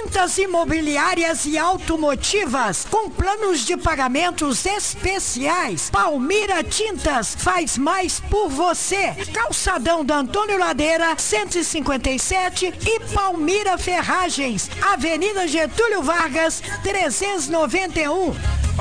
Tintas imobiliárias e automotivas com planos de pagamentos especiais. Palmira Tintas faz mais por você. Calçadão da Antônio Ladeira, 157 e Palmira Ferragens, Avenida Getúlio Vargas, 391.